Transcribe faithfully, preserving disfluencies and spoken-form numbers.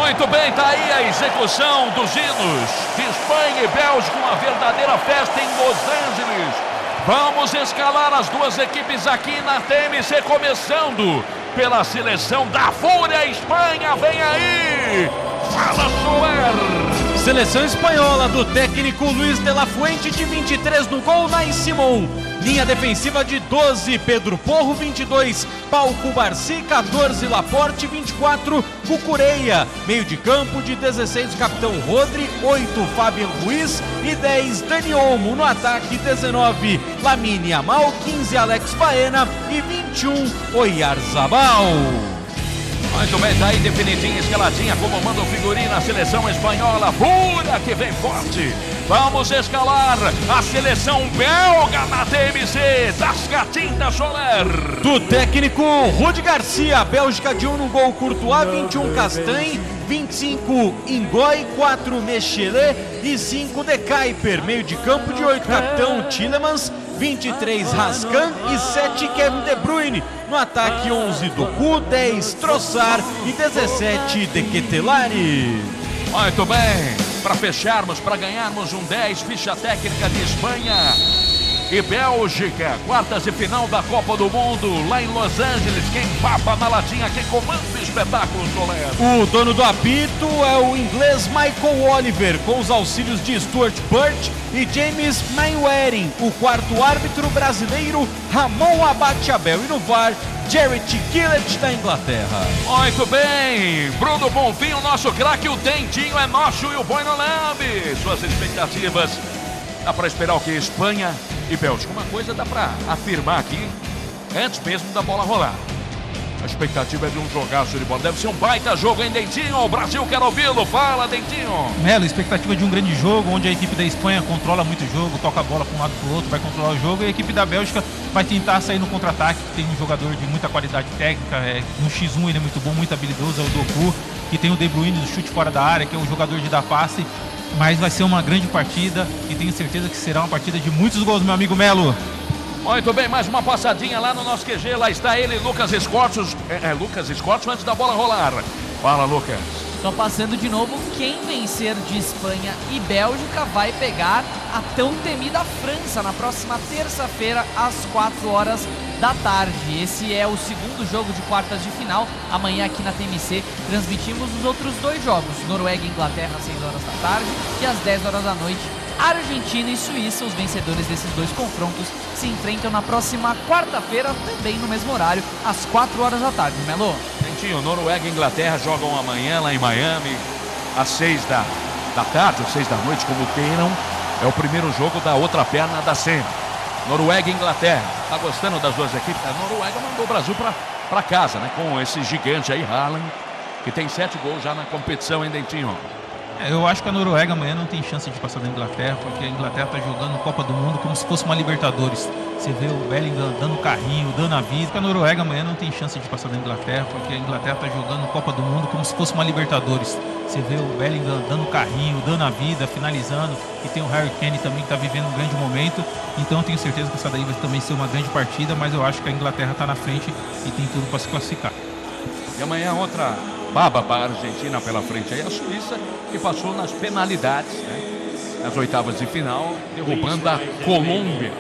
Muito bem, tá aí a execução dos hinos de Espanha e Bélgica, uma verdadeira festa em Los Angeles. Vamos escalar as duas equipes aqui na T M C, começando pela seleção da Fúria. Espanha, vem aí! Fala, Soler! Seleção espanhola do técnico Luis de la Fuente, de vinte e três no gol, Nai Simón. Linha defensiva de doze, Pedro Porro, vinte e dois, Pau Cubarsí, catorze, Laporte, vinte e quatro, Cucureia. Meio de campo de dezesseis, capitão Rodri, oito, Fábio Ruiz e dez, Dani Olmo. No ataque, dezenove, Lamine Yamal, quinze, Alex Baena e vinte e um, Oyarzabal. Muito bem, tá aí definidinha, escaladinha, como manda o figurino na seleção espanhola. Fúria que vem forte. Vamos escalar a seleção belga na T M C, das Catintas, Soler. Do técnico Rudi Garcia, Bélgica de um no gol, Courtois, vinte e um, Castaing, vinte e cinco, Ingoi, quatro, Mechele e cinco, De Kuyper. Meio de campo de oito, capitão Tielemans, vinte e três, Rascan e sete, Kevin De Bruyne. No ataque, onze, Doku, dez, Trossard e dezessete, De Ketelare. Muito bem, para fecharmos, para ganharmos um dez, ficha técnica de Espanha e Bélgica, quartas de final da Copa do Mundo, lá em Los Angeles. Quem papa na latinha, quem comanda o espetáculo, Soler? O dono do apito é o inglês Michael Oliver, com os auxílios de Stuart Burt e James Mainwaring. O quarto árbitro brasileiro, Ramon Abate-Abel. E no V A R, Jarrett Gillett, da Inglaterra. Muito bem, Bruno Bonfim, o nosso craque, o Dentinho é nosso e o Boi no Lab. Suas expectativas, dá para esperar o que? Espanha e Bélgica. Uma coisa dá para afirmar aqui, antes mesmo da bola rolar. A expectativa é de um jogaço de bola. Deve ser um baita jogo, hein, Dentinho? O Brasil quer ouvi-lo. Fala, Dentinho. Melo, expectativa de um grande jogo, onde a equipe da Espanha controla muito o jogo, toca a bola para um lado para o outro, vai controlar o jogo. E a equipe da Bélgica vai tentar sair no contra-ataque. Tem um jogador de muita qualidade técnica, é, no xis um ele é muito bom, muito habilidoso, é o Doku. Que tem o De Bruyne do chute fora da área, que é um jogador de dar passe. Mas vai ser uma grande partida e tenho certeza que será uma partida de muitos gols, meu amigo Melo. Muito bem, mais uma passadinha lá no nosso Q G. Lá está ele, Lucas Escortos. É, é Lucas Escortos antes da bola rolar. Fala, Lucas. Só passando de novo, quem vencer de Espanha e Bélgica vai pegar a tão temida França na próxima terça-feira, às quatro horas da tarde. Esse é o segundo jogo de quartas de final. Amanhã aqui na T M C transmitimos os outros dois jogos, Noruega e Inglaterra às seis horas da tarde e às dez horas da noite, Argentina e Suíça. Os vencedores desses dois confrontos se enfrentam na próxima quarta-feira, também no mesmo horário, às quatro horas da tarde. Melo? Dentinho, Noruega e Inglaterra jogam amanhã lá em Miami, às seis da, da tarde, ou seis da noite, como queiram. É o primeiro jogo da outra perna da semi. Noruega e Inglaterra. Tá gostando das duas equipes? A Noruega mandou o Brasil pra, pra casa, né? Com esse gigante aí, Haaland, que tem sete gols já na competição, hein, Dentinho? É, eu acho que a Noruega amanhã não tem chance de passar da Inglaterra, porque a Inglaterra tá jogando Copa do Mundo como se fosse uma Libertadores. Você vê o Bellingham dando carrinho, dando a vida. A Noruega amanhã não tem chance de passar da Inglaterra, porque a Inglaterra tá jogando Copa do Mundo como se fosse uma Libertadores. Você vê o Bellingham dando carrinho, dando a vida, finalizando. E tem o Harry Kane também, que está vivendo um grande momento. Então eu tenho certeza que essa daí vai também ser uma grande partida, mas eu acho que a Inglaterra está na frente e tem tudo para se classificar. E amanhã outra baba para a Argentina pela frente aí, a Suíça, que passou nas penalidades, né? Nas oitavas de final, derrubando a Colômbia.